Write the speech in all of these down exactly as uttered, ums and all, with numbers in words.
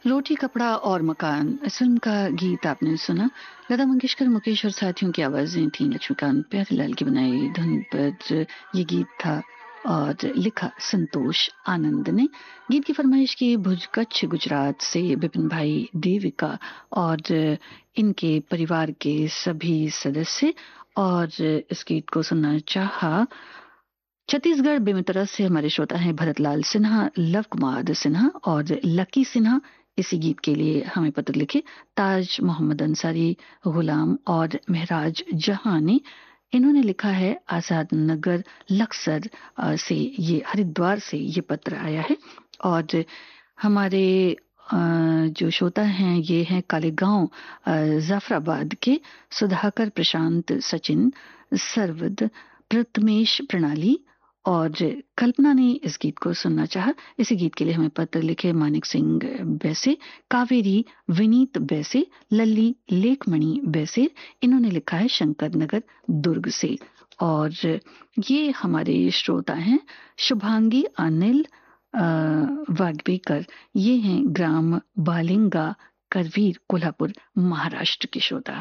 रोटी कपड़ा और मकान इस फिल्म का गीत आपने सुना। लता मंगेशकर, मुकेश और साथियों की आवाजें थीं। लक्ष्मीकांत प्यारेलाल की बनाई धुन पर ये गीत था और लिखा संतोष आनंद ने। गीत की फरमाइश की भुज कच्छ गुजरात से विपिन भाई देविका और इनके परिवार के सभी सदस्य, और इस गीत को सुनना चाहा छत्तीसगढ़ बेमेतरा से हमारे श्रोता हैं भरतलाल सिन्हा, लव कुमार सिन्हा और लकी सिन्हा। इसी गीत के लिए हमें पत्र लिखे ताज मोहम्मद अंसारी, गुलाम और महराज जहां ने। इन्होंने लिखा है आजाद नगर लक्सर अ, से, ये हरिद्वार से ये पत्र आया है। और हमारे अ, जो श्रोता हैं ये हैं कालेगांव अ, जाफराबाद के सुधाकर, प्रशांत, सचिन, सरवद, प्रथमेश, प्रणाली और कल्पना ने इस गीत को सुनना चाहा। इसी गीत के लिए हमें पत्र लिखे मानिक सिंह बैसे, कावेरी, विनीत बैसे, लल्ली लेखमणि बैसे। इन्होंने लिखा है शंकर नगर दुर्ग से। और ये हमारे श्रोता हैं शुभांगी, अनिल अ, वाग्बेकर। ये हैं ग्राम बालिंगा, करवीर, कोल्हापुर, महाराष्ट्र के श्रोता।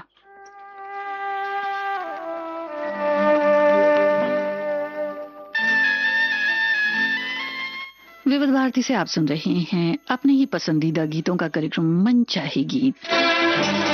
विविध भारती से आप सुन रहे हैं अपने ही पसंदीदा गीतों का कार्यक्रम मन चाहे गीत।